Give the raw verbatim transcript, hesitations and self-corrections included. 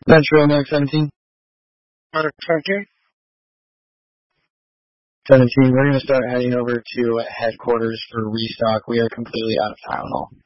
Metro Mark seventeen. Mark seventeen. seventeen, we're going to start heading over to headquarters for restock. We are completely out of Tylenol.